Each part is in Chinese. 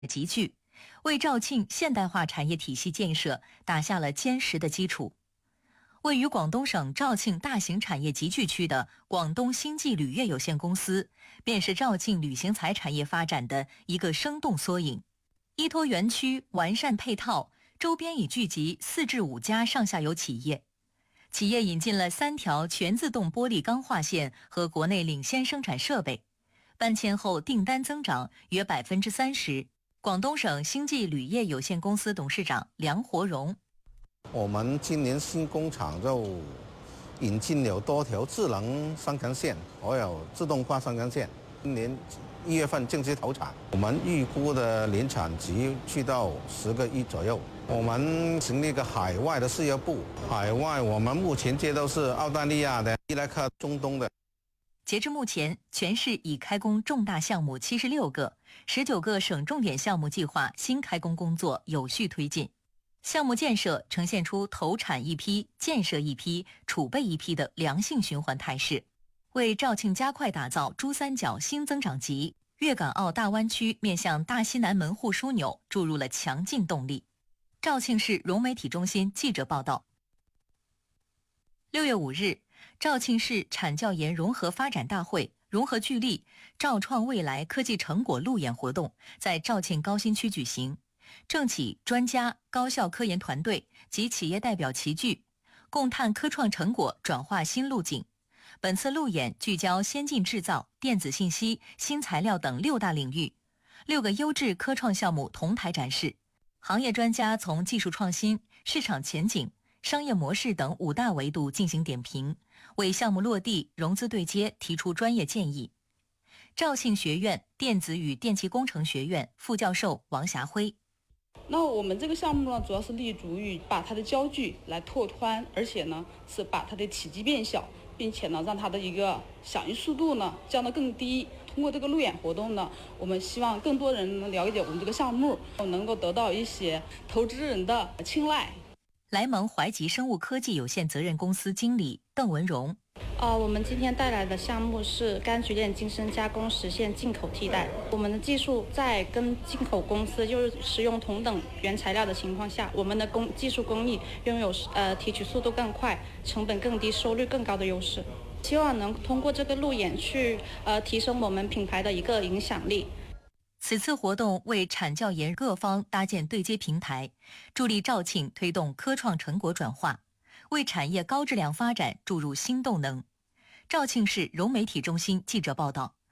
集聚，为肇庆现代化产业体系建设打下了坚实的基础。位于广东省肇庆大型产业集聚区的广东星际旅业有限公司，便是肇庆旅行财产业发展的一个生动缩影。依托园区完善配套，周边已聚集4至5家上下游企业。企业引进了3条全自动玻璃钢化线和国内领先生产设备，搬迁后订单增长约30%。广东省星际旅业有限公司董事长梁活荣。 我们今年新工厂就引进了多条智能生产线，还有自动化生产线。今年1月份正式投产，我们预估的年产值去到10个亿左右。我们成立一个海外的事业部，海外我们目前接都是澳大利亚的、伊拉克、中东的。 截至目前，全市已开工重大项目76个，19个省重点项目计划新开工工作有序推进。项目建设呈现出投产一批、建设一批、储备一批的良性循环态势，为肇庆加快打造珠三角新增长极、粤港澳大湾区面向大西南门户枢纽注入了强劲动力。肇庆市融媒体中心记者报道。6月5日，肇庆市产教研融合发展大会融合聚力肇创未来科技成果路演活动在肇庆高新区举行。政企、专家、高校科研团队及企业代表齐聚，共探科创成果转化新路径。本次路演聚焦先进制造、电子信息、新材料等6大领域，6个优质科创项目同台展示。行业专家从技术创新、市场前景、商业模式等5大维度进行点评，为项目落地、融资对接提出专业建议。肇庆学院电子与电气工程学院副教授王霞辉。 那我们这个项目呢，主要是立足于把它的焦距来拓宽，而且呢是把它的体积变小，并且呢让它的一个响应速度呢降得更低。通过这个路演活动呢，我们希望更多人能了解我们这个项目，能够得到一些投资人的青睐。 莱蒙怀集生物科技有限责任公司经理邓文荣。 我们今天带来的项目是柑橘链精深加工，实现进口替代。我们的技术在跟进口公司就是使用同等原材料的情况下，我们的技术工艺拥有提取速度更快、成本更低、收率更高的优势。希望能通过这个路演去提升我们品牌的一个影响力。 此次活动为产教研各方搭建对接平台，助力肇庆推动科创成果转化，为产业高质量发展注入新动能。肇庆市融媒体中心记者报道。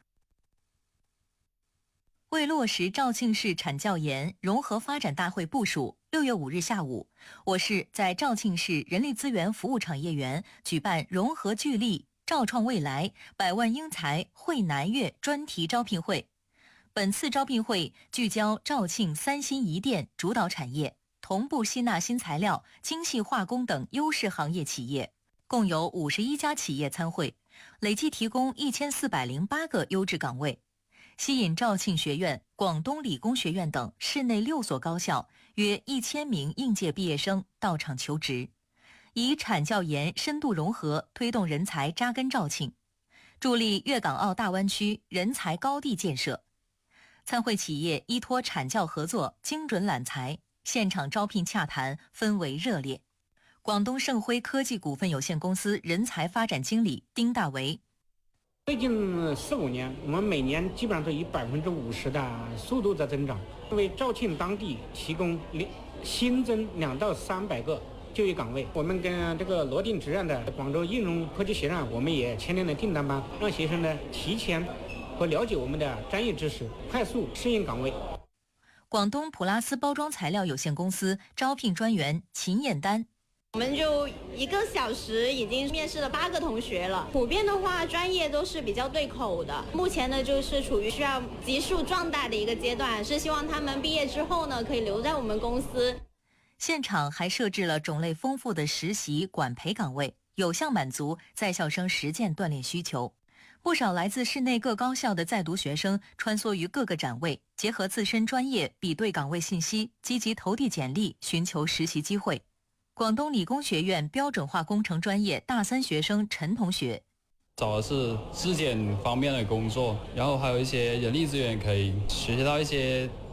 为落实肇庆市产教研融合发展大会部署，6月5日下午，我市在肇庆市人力资源服务产业园举办融合聚力肇创未来100万英才惠南粤专题招聘会。本次招聘会聚焦肇庆3新1电主导产业，同步吸纳新材料、精细化工等优势行业企业，共有51家企业参会，累计提供1408个优质岗位，吸引肇庆学院、广东理工学院等市内6所高校约1000名应届毕业生到场求职，以产教研深度融合推动人才扎根肇庆，助力粤港澳大湾区人才高地建设。参会企业依托产教合作，精准揽才，现场招聘洽谈氛围热烈。广东盛辉科技股份有限公司人才发展经理丁大为。 最近4-5年，我们每年基本上都以50%的速度在增长，为肇庆当地提供新增200到300个就业岗位。我们跟这个罗定职院的广州应用科技学院，我们也签订了订单班，让学生呢提前和了解我们的专业知识，快速适应岗位。 广东普拉斯包装材料有限公司招聘专员秦燕丹。 我们就1个小时已经面试了8个同学了，普遍的话专业都是比较对口的。目前呢就是处于需要急速壮大的一个阶段，是希望他们毕业之后呢可以留在我们公司。 现场还设置了种类丰富的实习管培岗位，有效满足在校生实践锻炼需求。不少来自市内各高校的在读学生穿梭于各个展位，结合自身专业比对岗位信息，积极投递简历寻求实习机会。广东理工学院标准化工程专业大3学生陈同学。 找的是质检方面的工作，然后还有一些人力资源可以学习到一些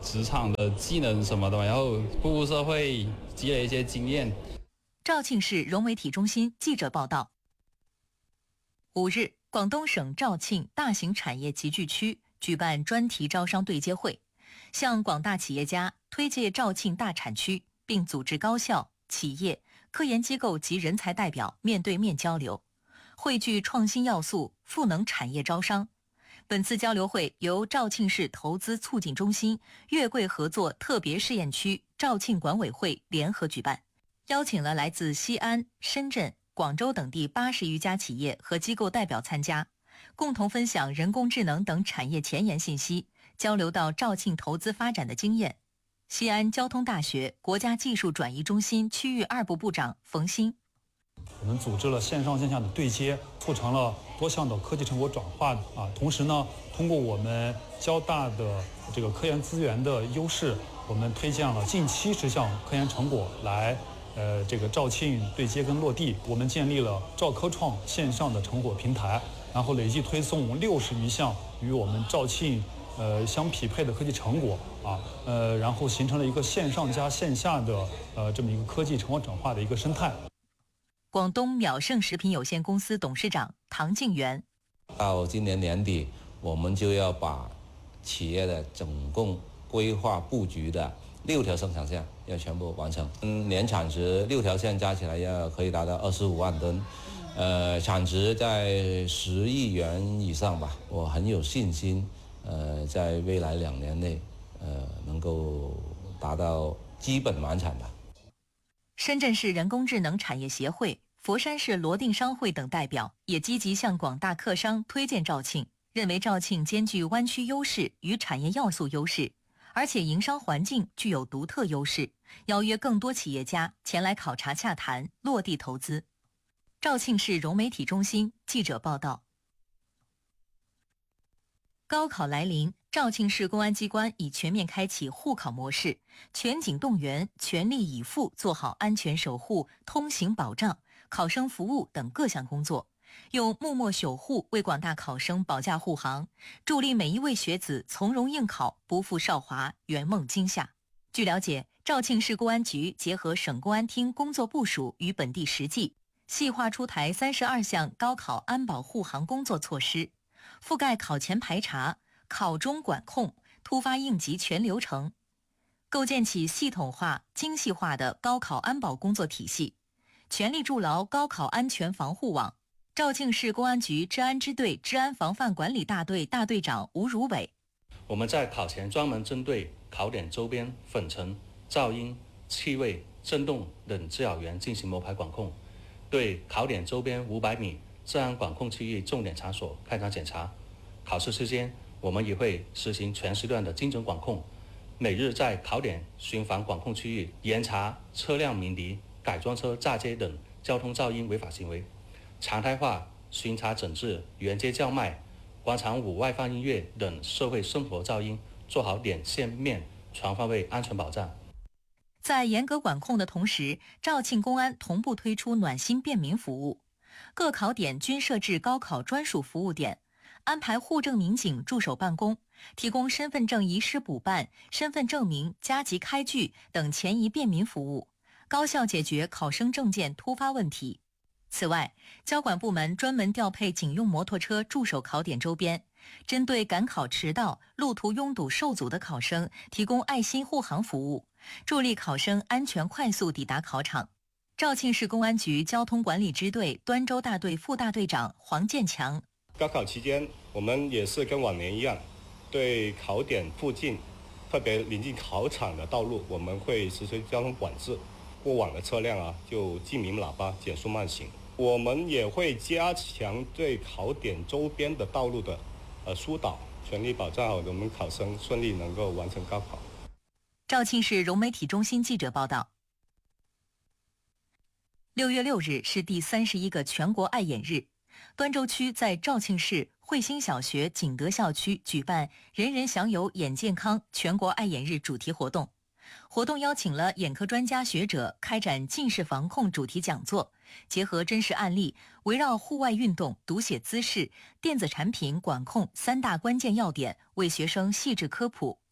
职场的技能什么的，然后步入社会，积累一些经验。 肇庆市融媒体中心记者报道。5日，广东省肇庆大型产业集聚区举办专题招商对接会，向广大企业家推介肇庆大产区，并组织高校、企业、科研机构及人才代表面对面交流，汇聚创新要素，赋能产业招商。本次交流会由肇庆市投资促进中心、粤桂合作特别试验区、肇庆管委会联合举办，邀请了来自西安、深圳、广州等地80余家企业和机构代表参加，共同分享人工智能等产业前沿信息，交流到肇庆投资发展的经验。西安交通大学国家技术转移中心区域2部部长冯鑫： 我们组织了线上线下的对接，促成了多项的科技成果转化同时呢，通过我们交大的这个科研资源的优势，我们推荐了近70项科研成果来这个肇庆对接跟落地。我们建立了肇科创线上的成果平台，然后累计推送60余项与我们肇庆相匹配的科技成果然后形成了一个线上加线下的这么一个科技成果转化的一个生态。 广东淼盛食品有限公司董事长唐静元： 到今年年底，我们就要把企业的总共规划布局的6条生产线要全部完成。年产值6条线加起来要可以达到25万吨，产值在10亿元以上吧。我很有信心，在未来2年内，能够达到基本完产吧。 深圳市人工智能产业协会、佛山市罗定商会等代表也积极向广大客商推荐肇庆，认为肇庆兼具湾区优势与产业要素优势，而且营商环境具有独特优势，邀约更多企业家前来考察洽谈，落地投资。肇庆市融媒体中心记者报道。高考来临，肇庆市公安机关已全面开启护考模式，全警动员，全力以赴做好安全守护、通行保障、考生服务等各项工作，用默默守护为广大考生保驾护航，助力每一位学子从容应考，不负韶华，圆梦今夏。据了解，肇庆市公安局结合省公安厅工作部署与本地实际，细化出台32项高考安保护航工作措施，覆盖考前排查、考中管控、突发应急全流程，构建起系统化、精细化的高考安保工作体系，全力筑牢高考安全防护网。肇庆市公安局治安支队治安防范管理大队大队长吴如伟： 我们在考前专门针对考点周边粉尘、噪音、气味、震动等滋扰源进行摸排管控，对考点周边500米治安管控区域重点场所开展检查。考试期间，我们也会实行全时段的精准管控，每日在考点巡防管控区域严查车辆鸣笛、改装车炸街等交通噪音违法行为，常态化巡查整治沿街叫卖、广场舞外放音乐等社会生活噪音，做好点线面全方位安全保障。 在严格管控的同时，肇庆公安同步推出暖心便民服务，各考点均设置高考专属服务点，安排户政民警驻守办公，提供身份证遗失补办、身份证明加急开具等前移便民服务，高效解决考生证件突发问题。此外，交管部门专门调配警用摩托车驻守考点周边，针对赶考迟到、路途拥堵受阻的考生提供爱心护航服务，助力考生安全快速抵达考场。肇庆市公安局交通管理支队端州大队副大队长黄建强： 高考期间，我们也是跟往年一样，对考点附近，特别临近考场的道路，我们会实施交通管制，过往的车辆就记鸣喇叭，减速慢行。我们也会加强对考点周边的道路的疏导，全力保障好我们考生顺利能够完成高考。 肇庆市融媒体中心记者报道。6月6日是第31个全国爱眼日，端州区在肇庆市惠兴小学景德校区举办“人人享有眼健康”全国爱眼日主题活动。活动邀请了眼科专家学者开展近视防控主题讲座，结合真实案例，围绕户外运动、读写姿势、电子产品管控3大关键要点，为学生细致科普。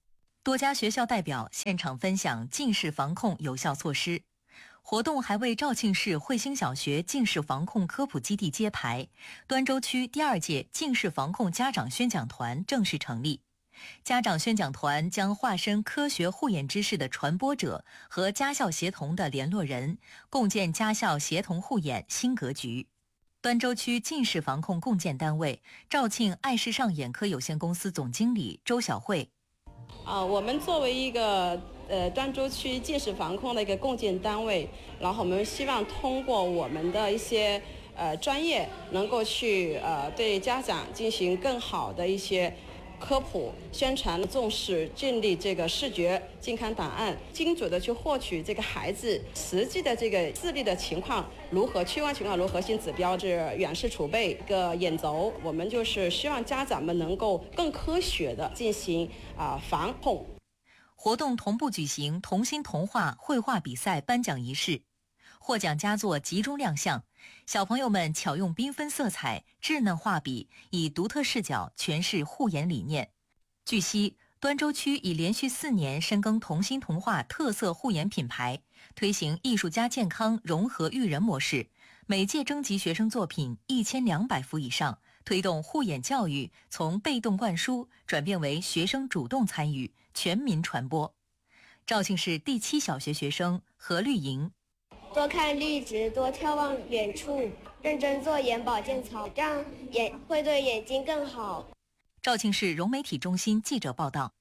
多家学校代表现场分享近视防控有效措施。活动还为肇庆市惠兴小学近视防控科普基地揭牌，端州区第2届近视防控家长宣讲团正式成立。家长宣讲团将化身科学护眼知识的传播者和家校协同的联络人，共建家校协同护眼新格局。端州区近视防控共建单位肇庆爱视上眼科有限公司总经理周小慧。 我们作为一个端州区近视防控的一个共建单位，然后我们希望通过我们的一些专业，能够去对家长进行更好的一些科普宣传，重视建立这个视觉健康档案，精准的去获取这个孩子实际的这个视力的情况如何，屈光情况如何，新指标是远视储备一个眼轴。我们就是希望家长们能够更科学的进行防控。 活动同步举行童心童话绘画比赛颁奖仪式，获奖佳作集中亮相，小朋友们巧用缤纷色彩、稚嫩画笔，以独特视角诠释护眼理念。据悉，端州区已连续4年深耕童心童话特色护眼品牌，推行艺术家健康融合育人模式，每届征集学生作品1200幅以上，推动护眼教育从被动灌输转变为学生主动参与，全民传播。肇庆市第7小学学生何绿莹： 多看绿植，多眺望远处，认真做眼保健操，这样会对眼睛更好。 肇庆市融媒体中心记者报道。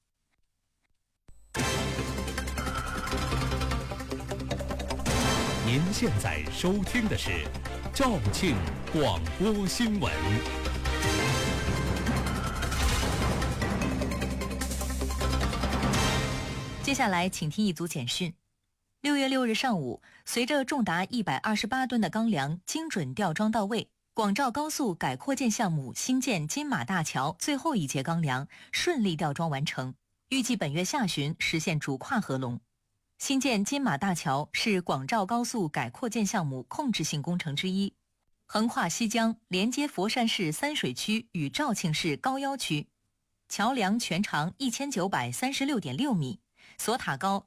您现在收听的是肇庆广播新闻。 接下来请听一组简讯。6月6日上午，随着重达128吨的钢梁精准吊装到位，广肇高速改扩建项目新建金马大桥最后一节钢梁顺利吊装完成，预计本月下旬实现主跨合龙。新建金马大桥是广肇高速改扩建项目控制性工程之一，横跨西江，连接佛山市三水区与肇庆市高腰区。桥梁全长1936.6米，索塔高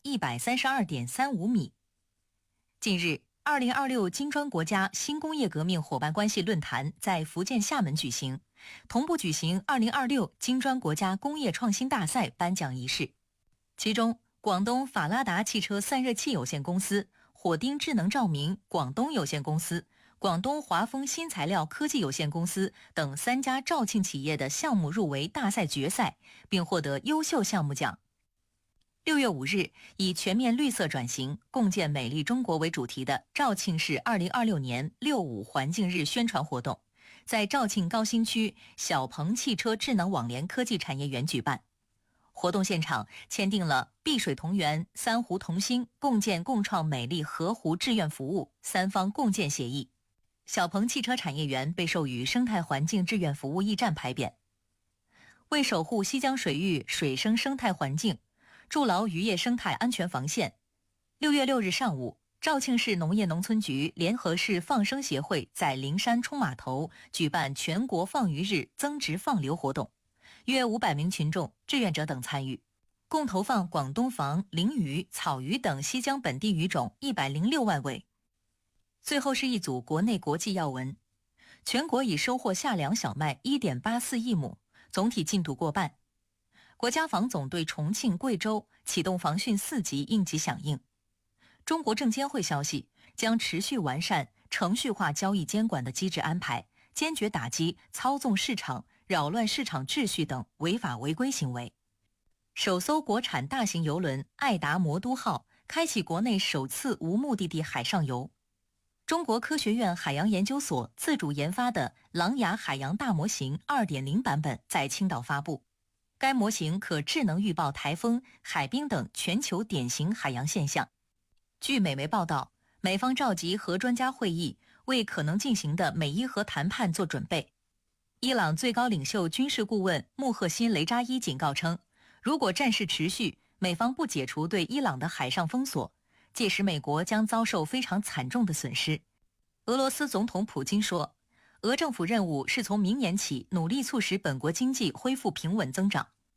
132.35米。近日，2026金砖国家新工业革命伙伴关系论坛在福建厦门举行，同步举行2026金砖国家工业创新大赛颁奖仪式。其中，广东法拉达汽车散热器有限公司、火丁智能照明广东有限公司、广东华丰新材料科技有限公司等3家肇庆企业的项目入围大赛决赛，并获得优秀项目奖。6月5日，以全面绿色转型，共建美丽中国为主题的肇庆市2026年6·5环境日宣传活动，在肇庆高新区小鹏汽车智能网联科技产业园举办。活动现场签订了碧水同源、三湖同心共建共创美丽河湖志愿服务3方共建协议。小鹏汽车产业园被授予生态环境志愿服务驿站牌匾。为守护西江水域水生生态环境，筑牢渔业生态安全防线，6月6日上午，肇庆市农业农村局联合市放生协会在灵山冲码头举办全国放鱼日增值放流活动，约500名群众、志愿者等参与，共投放广东鲂、鲮鱼、草鱼等西江本地鱼种106万尾。最后是一组国内国际要闻。全国已收获夏粮小麦1.84亿亩，总体进度过半。国家防总对重庆、贵州启动防汛4级应急响应。中国证监会消息，将持续完善程序化交易监管的机制安排，坚决打击操纵市场、扰乱市场秩序等违法违规行为。首艘国产大型邮轮爱达魔都号开启国内首次无目的地海上游。中国科学院海洋研究所自主研发的狼牙海洋大模型 2.0 版本在青岛发布。该模型可智能预报台风、海冰等全球典型海洋现象。据美媒报道，美方召集核专家会议，为可能进行的美伊核谈判做准备。伊朗最高领袖军事顾问穆赫辛·雷扎伊警告称，如果战事持续，美方不解除对伊朗的海上封锁，届时美国将遭受非常惨重的损失。俄罗斯总统普京说，俄政府任务是从明年起努力促使本国经济恢复平稳增长。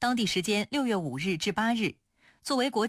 当地时间6月5日至8日，作为国